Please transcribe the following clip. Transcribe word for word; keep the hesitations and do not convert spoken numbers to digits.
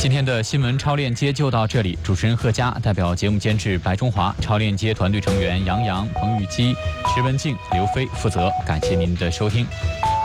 今天的新闻超链接就到这里，主持人贺佳，代表节目监制白中华，超链接团队成员杨洋、彭雨基、石文静、刘飞负责。感谢您的收听。